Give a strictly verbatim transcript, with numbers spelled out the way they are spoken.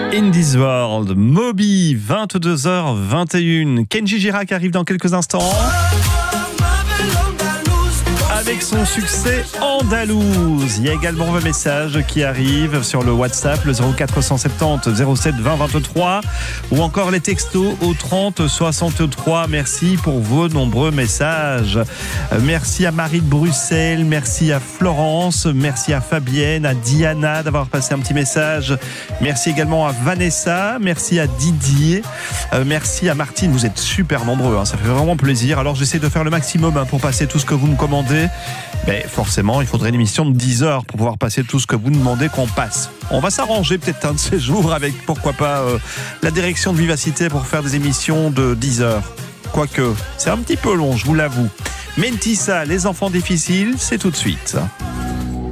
In This World, Moby, vingt-deux heures vingt et une. Kenji Girac arrive dans quelques instants avec son succès Andalouse. Il y a également vos messages qui arrivent sur le WhatsApp, le zéro quatre cent soixante-dix zéro sept vingt vingt-trois, ou encore les textos au trente soixante-trois. Merci pour vos nombreux messages. Merci à Marie de Bruxelles, merci à Florence, merci à Fabienne, à Diana d'avoir passé un petit message. Merci également à Vanessa, merci à Didier, euh, merci à Martine. Vous êtes super nombreux, hein, ça fait vraiment plaisir. Alors j'essaie de faire le maximum hein, pour passer tout ce que vous me commandez. Mais forcément, il faudrait une émission de dix heures pour pouvoir passer tout ce que vous demandez qu'on passe. On va s'arranger peut-être un de ces jours avec, pourquoi pas, euh, la direction de Vivacité pour faire des émissions de dix heures. Quoique, c'est un petit peu long, je vous l'avoue. Mentissa, les enfants difficiles, c'est tout de suite.